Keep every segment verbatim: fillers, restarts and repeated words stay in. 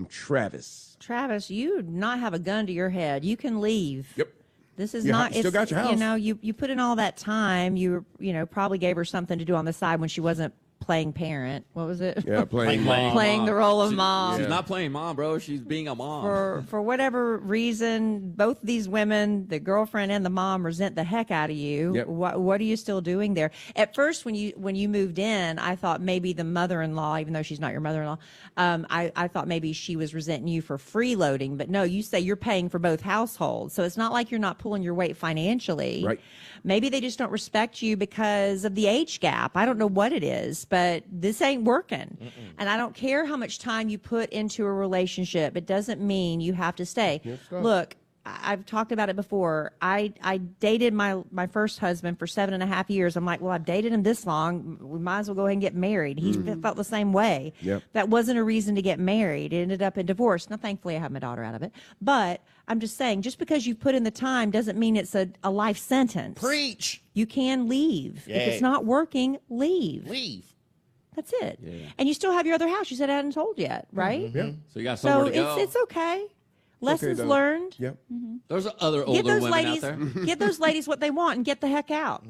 from Travis. Travis, you do not have a gun to your head. You can leave. Yep. This is You ha- not. you still it's, got your house. You know, you you put in all that time. You you know probably gave her something to do on the side when she wasn't playing parent. What was it? Yeah, playing Playing mom. Playing the role of She- mom. She's not playing mom, bro. She's being a mom. For for whatever reason, both these women, the girlfriend and the mom, resent the heck out of you. Yep. What what are you still doing there? At first, when you when you moved in, I thought maybe the mother-in-law, even though she's not your mother-in-law, um, I I thought maybe she was resenting you for freeloading. But no, you say you're paying for both households, so it's not like you're not pulling your weight financially. Right. Maybe they just don't respect you because of the age gap. I don't know what it is, but this ain't working. Mm-mm. And I don't care how much time you put into a relationship. It doesn't mean you have to stay. Yes, Look, I- I've talked about it before. I, I dated my, my first husband for seven and a half years. I'm like, well, I've dated him this long. We might as well go ahead and get married. He Mm-hmm. felt the same way. Yep. That wasn't a reason to get married. It ended up in divorce. Now, thankfully, I have my daughter out of it. But I'm just saying, just because you've put in the time doesn't mean it's a, a life sentence. Preach. You can leave. If Yeah. it's not working, leave. Leave. That's it. And you still have your other house. You said I hadn't told yet, right? Yeah. So you got So somewhere to it's go. it's okay. Lessons though. learned. Yep. There's other Get older those women ladies, out there. get those ladies what they want and get the heck out.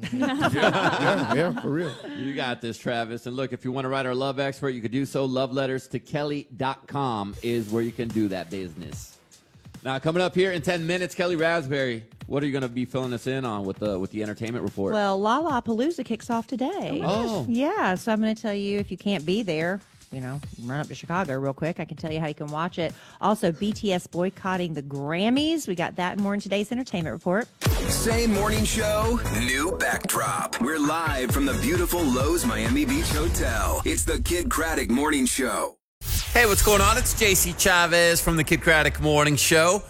Yeah, yeah, for real. You got this, Travis. And look, if you want to write our love expert, you could do so. love letters to kelly dot com is where you can do that business. Now, coming up here in ten minutes, Kelly Raspberry, what are you going to be filling us in on with the with the entertainment report? Well, Lollapalooza kicks off today. Oh. Yeah, so I'm going to tell you if you can't be there, you know, run up to Chicago real quick. I can tell you how you can watch it. Also, B T S boycotting the Grammys. We got that and more in today's entertainment report. Same morning show, new backdrop. We're live from the beautiful Lowe's Miami Beach Hotel. It's the Kid Craddock Morning Show. Hey, what's going on? It's J C Chavez from the Kid Craddock Morning Show.